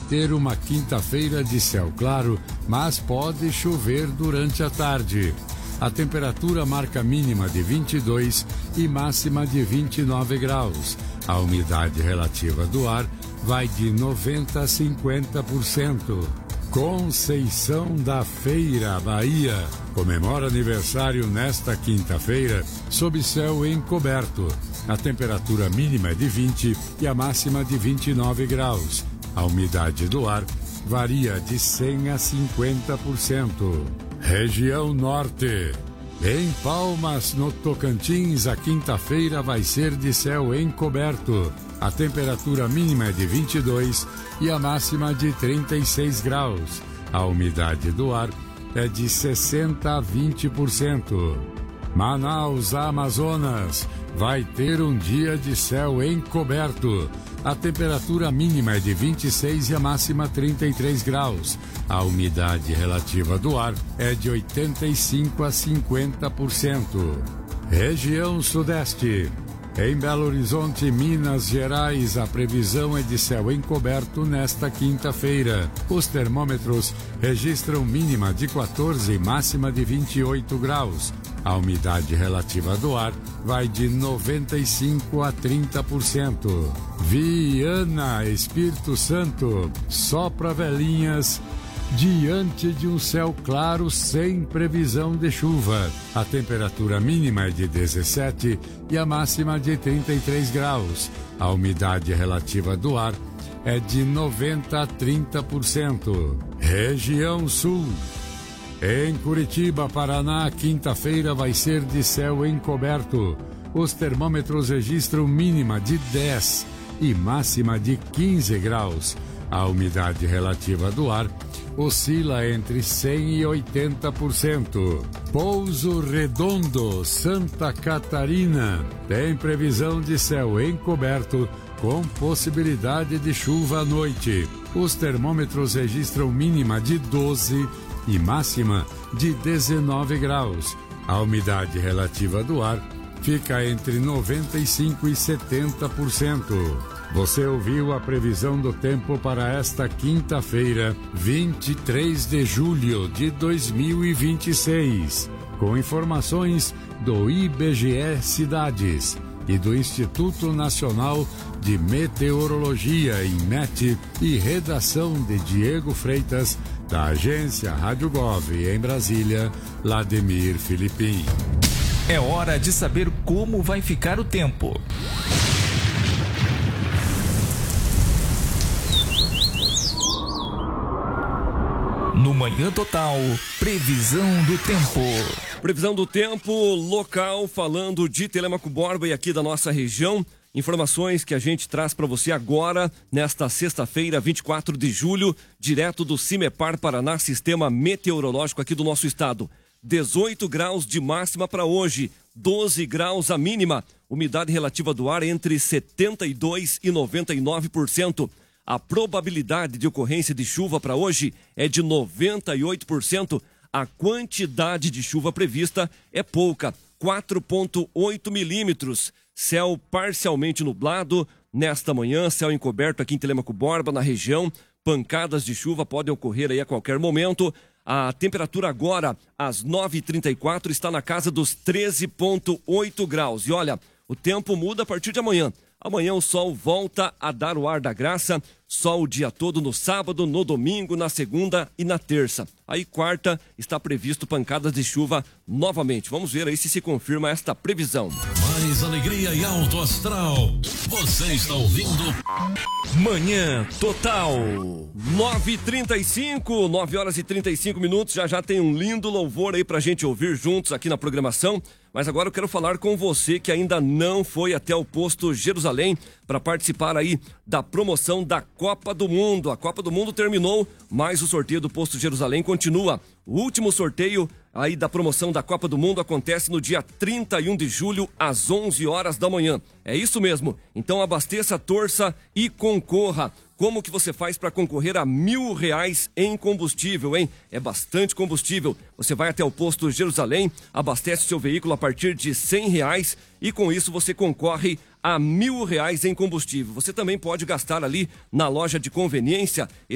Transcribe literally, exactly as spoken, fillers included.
ter uma quinta-feira de céu claro, mas pode chover durante a tarde. A temperatura marca mínima de vinte e dois e máxima de vinte e nove graus. A umidade relativa do ar vai de noventa a cinquenta por cento. Conceição da Feira, Bahia, comemora aniversário nesta quinta-feira, sob céu encoberto. A temperatura mínima é de vinte e a máxima de vinte e nove graus. A umidade do ar varia de cem a cinquenta por cento. Região Norte. Em Palmas, no Tocantins, a quinta-feira vai ser de céu encoberto. A temperatura mínima é de vinte e dois e a máxima de trinta e seis graus. A umidade do ar é de sessenta a vinte por cento. Manaus, Amazonas, vai ter um dia de céu encoberto. A temperatura mínima é de vinte e seis e a máxima trinta e três graus. A umidade relativa do ar é de oitenta e cinco a cinquenta por cento. Região Sudeste. Em Belo Horizonte, Minas Gerais, a previsão é de céu encoberto nesta quinta-feira. Os termômetros registram mínima de quatorze e máxima de vinte e oito graus. A umidade relativa do ar vai de noventa e cinco a trinta por cento. Viana, Espírito Santo, sopra velhinhas diante de um céu claro sem previsão de chuva. A temperatura mínima é de dezessete e a máxima de trinta e três graus. A umidade relativa do ar é de noventa a trinta por cento. Região Sul. Em Curitiba, Paraná, quinta-feira vai ser de céu encoberto. Os termômetros registram mínima de dez e máxima de quinze graus. A umidade relativa do ar oscila entre cem e oitenta por cento. Pouso Redondo, Santa Catarina, tem previsão de céu encoberto com possibilidade de chuva à noite. Os termômetros registram mínima de doze e máxima de dezenove graus. A umidade relativa do ar fica entre noventa e cinco e setenta por cento. Você ouviu a previsão do tempo para esta quinta-feira, vinte e três de julho de dois mil e vinte e seis, com informações do I B G E Cidades e do Instituto Nacional de Meteorologia, INMET, e redação de Diego Freitas, da agência Rádio Gov em Brasília, Lademir Filipim. É hora de saber como vai ficar o tempo. No Manhã Total, previsão do tempo. Previsão do tempo local, falando de Telêmaco Borba e aqui da nossa região. Informações que a gente traz para você agora, nesta sexta-feira, vinte e quatro de julho, direto do CIMEPAR Paraná, Sistema Meteorológico aqui do nosso estado. dezoito graus de máxima para hoje, doze graus a mínima. Umidade relativa do ar entre setenta e dois e noventa e nove por cento. A probabilidade de ocorrência de chuva para hoje é de noventa e oito por cento. A quantidade de chuva prevista é pouca, quatro vírgula oito milímetros. Céu parcialmente nublado nesta manhã, céu encoberto aqui em Telêmaco Borba, na região. Pancadas de chuva podem ocorrer aí a qualquer momento. A temperatura agora, às nove e trinta e quatro, está na casa dos treze vírgula oito graus. E olha, o tempo muda a partir de amanhã. Amanhã o sol volta a dar o ar da graça, sol o dia todo no sábado, no domingo, na segunda e na terça. Aí quarta está previsto pancadas de chuva novamente. Vamos ver aí se se confirma esta previsão. Mais alegria e alto astral. Você está ouvindo Manhã Total. nove e trinta e cinco, nove horas e trinta e cinco minutos. Já já tem um lindo louvor aí pra gente ouvir juntos aqui na programação. Mas agora eu quero falar com você que ainda não foi até o posto Jerusalém para participar aí da promoção da Copa do Mundo. A Copa do Mundo terminou, mas o sorteio do posto Jerusalém continua. O último sorteio aí da promoção da Copa do Mundo acontece no dia trinta e um de julho, às onze horas da manhã. É isso mesmo. Então abasteça, torça e concorra. Como que você faz para concorrer a mil reais em combustível, hein? É bastante combustível. Você vai até o posto Jerusalém, abastece seu veículo a partir de cem reais e com isso você concorre a mil reais em combustível. Você também pode gastar ali na loja de conveniência